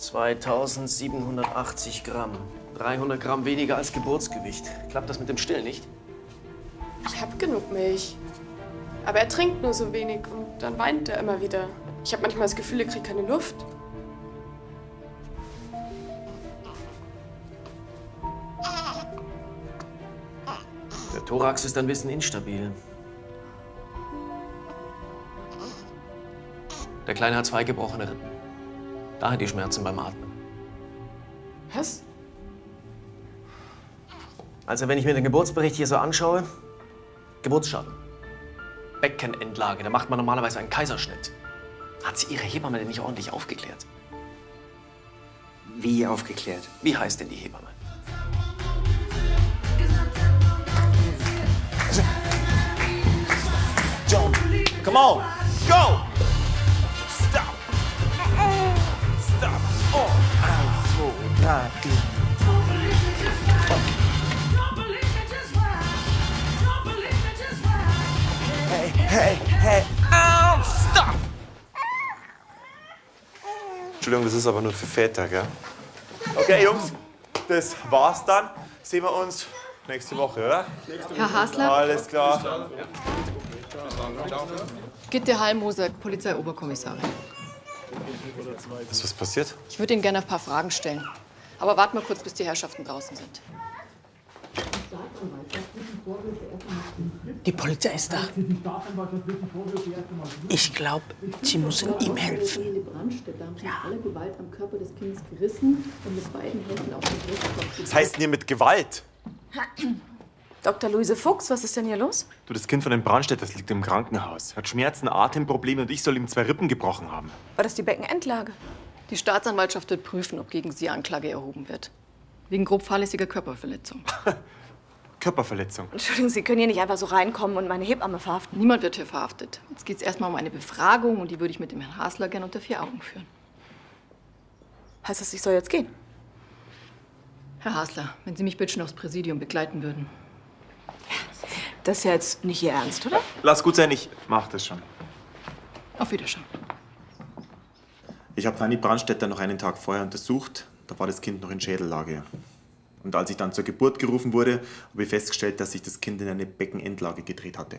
2780 Gramm. 300 Gramm weniger als Geburtsgewicht. Klappt das mit dem Stillen nicht? Ich hab genug Milch. Aber er trinkt nur so wenig und dann weint er immer wieder. Ich habe manchmal das Gefühl, er kriegt keine Luft. Der Thorax ist ein bisschen instabil. Der Kleine hat 2 gebrochene Rippen. Daher die Schmerzen beim Atmen. Was? Also wenn ich mir den Geburtsbericht hier so anschaue, Geburtsschaden, Beckenendlage, da macht man normalerweise einen Kaiserschnitt. Hat sie ihre Hebamme denn nicht ordentlich aufgeklärt? Wie aufgeklärt? Wie heißt denn die Hebamme? John, come on, go! Stop! Stop! Oh! 1, 2, 3, 4. Hey, hey, hey! Oh, stop! Entschuldigung, das ist aber nur für Väter, gell? Okay, Jungs, das war's dann. Sehen wir uns nächste Woche, oder? Herr Hasler? Alles klar. Gitte Hallmoser, Polizeioberkommissarin. Ist was passiert? Ich würde Ihnen gerne ein paar Fragen stellen. Aber warten wir kurz, bis die Herrschaften draußen sind. Die Polizei ist da. Ich glaube, sie müssen ihm helfen. Was heißt denn hier mit Gewalt? Dr. Luise Fuchs, was ist denn hier los? Du, das Kind von den Brandstädters liegt im Krankenhaus. Hat Schmerzen, Atemprobleme und ich soll ihm 2 Rippen gebrochen haben. War das die Beckenendlage? Die Staatsanwaltschaft wird prüfen, ob gegen Sie Anklage erhoben wird. Wegen grob fahrlässiger Körperverletzung. Körperverletzung. Entschuldigen Sie, können hier nicht einfach so reinkommen und meine Hebamme verhaften? Niemand wird hier verhaftet. Jetzt geht es erstmal um eine Befragung und die würde ich mit dem Herrn Hasler gern unter 4 Augen führen. Heißt das, ich soll jetzt gehen? Herr Hasler, wenn Sie mich bitte schon aufs Präsidium begleiten würden. Das ist ja jetzt nicht Ihr Ernst, oder? Lass gut sein, ich mach das schon. Auf Wiedersehen. Ich habe Fanny Brandstätter noch einen Tag vorher untersucht. Da war das Kind noch in Schädellage. Und als ich dann zur Geburt gerufen wurde, habe ich festgestellt, dass sich das Kind in eine Beckenendlage gedreht hatte.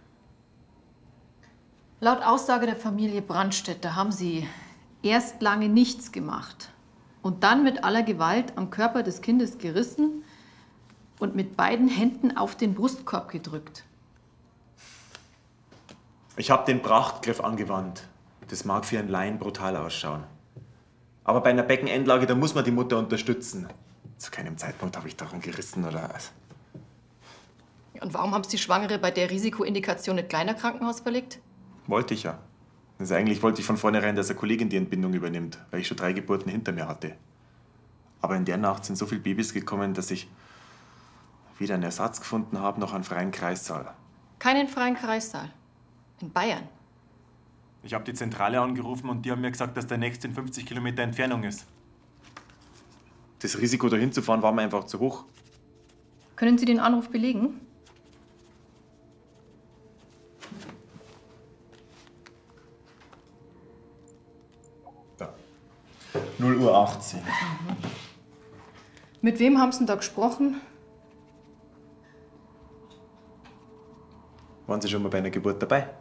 Laut Aussage der Familie Brandstätter haben Sie erst lange nichts gemacht und dann mit aller Gewalt am Körper des Kindes gerissen und mit beiden Händen auf den Brustkorb gedrückt. Ich habe den Prachtgriff angewandt. Das mag für einen Laien brutal ausschauen. Aber bei einer Beckenendlage, da muss man die Mutter unterstützen. Zu keinem Zeitpunkt habe ich daran gerissen oder... Und warum haben Sie die Schwangere bei der Risikoindikation nicht kleiner Krankenhaus verlegt? Wollte ich ja. Also eigentlich wollte ich von vornherein, dass eine Kollegin die Entbindung übernimmt, weil ich schon 3 Geburten hinter mir hatte. Aber in der Nacht sind so viele Babys gekommen, dass ich weder einen Ersatz gefunden habe, noch einen freien Kreissaal. Keinen freien Kreissaal. In Bayern. Ich habe die Zentrale angerufen und die haben mir gesagt, dass der nächste in 50 Kilometer Entfernung ist. Das Risiko, dahin zu fahren, war mir einfach zu hoch. Können Sie den Anruf belegen? Da. 0:18 Uhr. Mit wem haben Sie denn da gesprochen? Waren Sie schon mal bei einer Geburt dabei?